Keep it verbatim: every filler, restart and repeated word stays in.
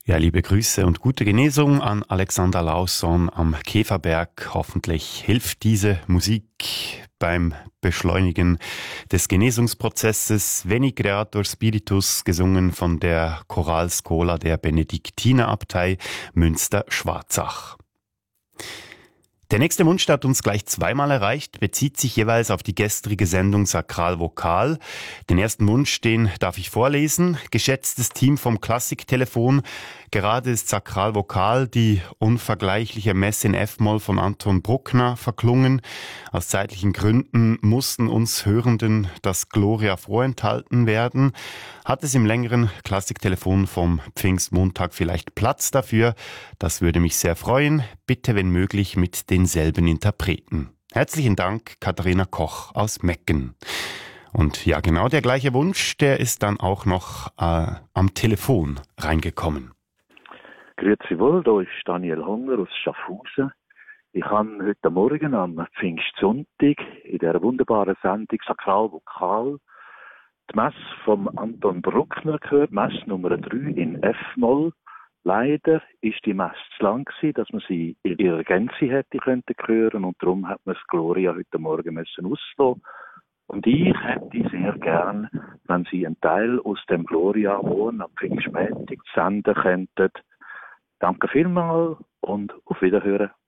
Ja, liebe Grüße und gute Genesung an Alexander Lausson am Käferberg. Hoffentlich hilft diese Musik beim Beschleunigen des Genesungsprozesses. Veni Creator Spiritus, gesungen von der Choralschola der Benediktinerabtei Münster-Schwarzach. Der nächste Wunsch, der hat uns gleich zweimal erreicht, bezieht sich jeweils auf die gestrige Sendung Sakral-Vokal. Den ersten Wunsch, den darf ich vorlesen. Geschätztes Team vom Klassiktelefon, gerade ist Sakral-Vokal, die unvergleichliche Messe in F-Moll von Anton Bruckner, verklungen. Aus zeitlichen Gründen mussten uns Hörenden das Gloria vorenthalten werden. Hat es im längeren Klassiktelefon vom Pfingstmontag vielleicht Platz dafür? Das würde mich sehr freuen. Bitte, wenn möglich, mit denselben Interpreten. Herzlichen Dank, Katharina Koch aus Mecken. Und ja, genau der gleiche Wunsch, der ist dann auch noch äh, am Telefon reingekommen. Grüezi wohl, da ist Daniel Hunger aus Schaffhausen. Ich habe heute Morgen am Pfingstsonntag in der wunderbaren Sendung Sakral-Vokal die Messe vom Anton Bruckner gehört, Messe Nummer drei in F-Moll. Leider ist die Messe zu lang gewesen, dass man sie in ihrer Gänze hätte können hören, und darum hat man das Gloria heute Morgen müssen auslassen. Und ich hätte sehr gern, wenn Sie einen Teil aus dem Gloria morgen am Pfingstmontag senden könnten. Danke vielmals und auf Wiederhören.